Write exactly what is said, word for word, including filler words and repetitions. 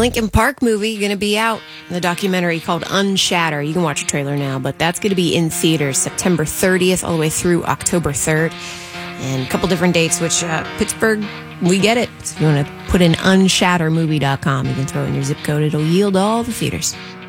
Linkin Park movie going to be out. The documentary called Unshatter. You can watch a trailer now, but that's going to be in theaters September thirtieth all the way through October third. And a couple different dates, which uh, Pittsburgh, we get it. So if you want to put in unshatter movie dot com, you can throw in your zip code. It'll yield all the theaters.